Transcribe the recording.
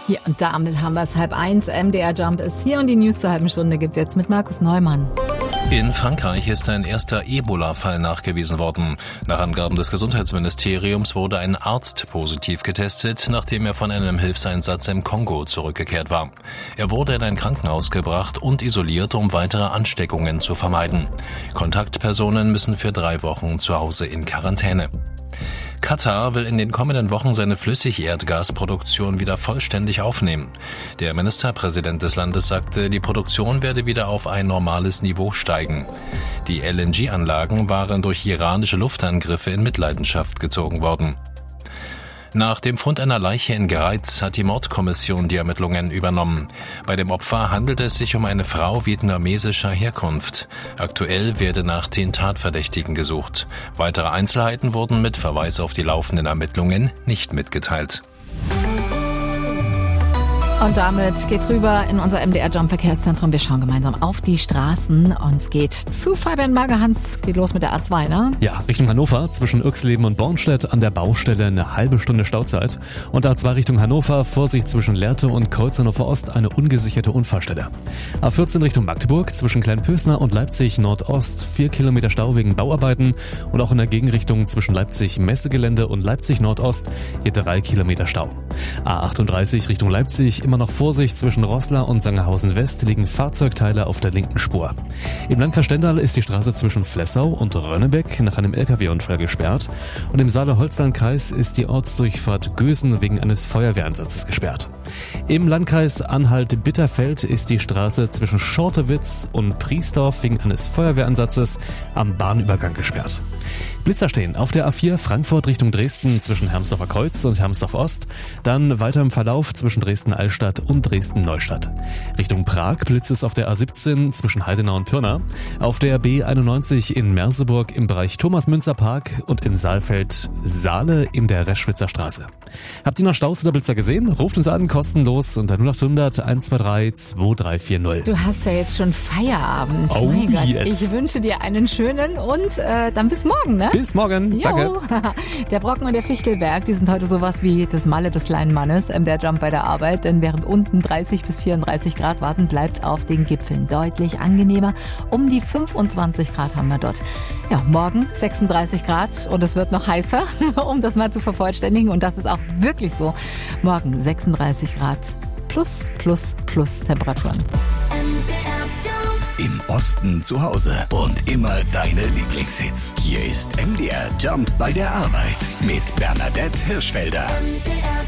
Ja, und damit haben wir es 12:30. MDR Jump ist hier und die News zur halben Stunde gibt's jetzt mit Markus Neumann. In Frankreich ist ein erster Ebola-Fall nachgewiesen worden. Nach Angaben des Gesundheitsministeriums wurde ein Arzt positiv getestet, nachdem er von einem Hilfseinsatz im Kongo zurückgekehrt war. Er wurde in ein Krankenhaus gebracht und isoliert, um weitere Ansteckungen zu vermeiden. Kontaktpersonen müssen für 3 Wochen zu Hause in Quarantäne. Katar will in den kommenden Wochen seine Flüssigerdgasproduktion wieder vollständig aufnehmen. Der Ministerpräsident des Landes sagte, die Produktion werde wieder auf ein normales Niveau steigen. Die LNG-Anlagen waren durch iranische Luftangriffe in Mitleidenschaft gezogen worden. Nach dem Fund einer Leiche in Greiz hat die Mordkommission die Ermittlungen übernommen. Bei dem Opfer handelt es sich um eine Frau vietnamesischer Herkunft. Aktuell werde nach 10 Tatverdächtigen gesucht. Weitere Einzelheiten wurden mit Verweis auf die laufenden Ermittlungen nicht mitgeteilt. Und damit geht's rüber in unser MDR Jump Verkehrszentrum. Wir schauen gemeinsam auf die Straßen und es geht zu Fabian Magerhans. Geht los mit der A2, ne? Ja, Richtung Hannover, zwischen Irxleben und Bornstedt an der Baustelle eine halbe Stunde Stauzeit. Und A2 Richtung Hannover, Vorsicht zwischen Lehrte und Kreuz Hannover Ost, eine ungesicherte Unfallstelle. A14 Richtung Magdeburg, zwischen Kleinpösner und Leipzig Nordost, 4 Kilometer Stau wegen Bauarbeiten. Und auch in der Gegenrichtung zwischen Leipzig Messegelände und Leipzig Nordost, hier 3 Kilometer Stau. A38 Richtung Leipzig, immer noch Vorsicht zwischen Roßla und Sangerhausen West liegen Fahrzeugteile auf der linken Spur. Im Landkreis Stendal ist die Straße zwischen Flessau und Rönnebeck nach einem LKW-Unfall gesperrt und im Saale-Holstein-Kreis ist die Ortsdurchfahrt Gösen wegen eines Feuerwehreinsatzes gesperrt. Im Landkreis Anhalt-Bitterfeld ist die Straße zwischen Schortewitz und Priesdorf wegen eines Feuerwehreinsatzes am Bahnübergang gesperrt. Blitzer stehen auf der A4 Frankfurt Richtung Dresden zwischen Hermsdorfer Kreuz und Hermsdorf Ost, dann weiter im Verlauf zwischen Dresden-Altstadt und Dresden-Neustadt. Richtung Prag blitzt es auf der A17 zwischen Heidenau und Pirna, auf der B91 in Merseburg im Bereich Thomas-Münzer-Park und in Saalfeld-Saale in der Reschwitzer Straße. Habt ihr noch Staus oder Blitzer gesehen? Ruft uns an, kostenlos unter 0800 123 2340. Du hast ja jetzt schon Feierabend. Oh, mein Gott. yes. Ich wünsche dir einen schönen und dann bis morgen, ne? Bis morgen. Jo. Danke. Der Brocken und der Fichtelberg, die sind heute sowas wie das Malle des kleinen Mannes, der Jump bei der Arbeit, denn während unten 30 bis 34 Grad warten, bleibt auf den Gipfeln deutlich angenehmer. Um die 25 Grad haben wir dort. Ja, morgen 36 Grad und es wird noch heißer, um das mal zu vervollständigen und das ist auch wirklich so. Morgen 36 Grad plus Temperaturen. Im Osten zu Hause und immer deine Lieblingshits. Hier ist MDR Jump bei der Arbeit mit Bernadette Hirschfelder.